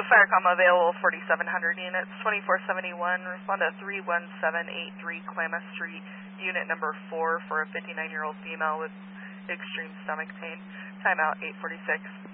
Firecom available 4,700 units, 2471. Respond to 31783 Klamath Street, unit number 4 for a 59-year-old female with extreme stomach pain. Timeout 846.